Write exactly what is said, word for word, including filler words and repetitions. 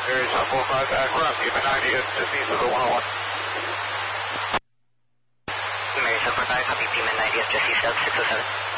Aries one four five, uh, ground, Puma ninety, uh, just east of the one oh one. Aries one four five, copy, Puma ninety, just east of six oh seven.